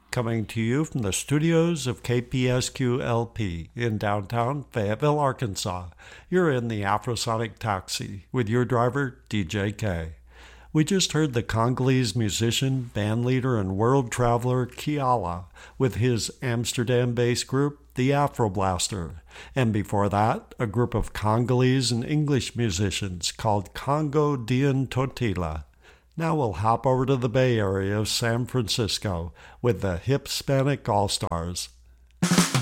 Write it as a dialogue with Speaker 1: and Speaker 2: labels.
Speaker 1: coming to you from the studios of KPSQ-LP in downtown Fayetteville, Arkansas. You're in the Afrosonic Taxi with your driver, DJ K. We just heard the Congolese musician, bandleader, and world traveler Kiala with his Amsterdam-based group, the Afro Blaster. And before that, a group of Congolese and English musicians called Congo Dien Totila. Now we'll hop over to the Bay Area of San Francisco with the Hispanic All-Stars.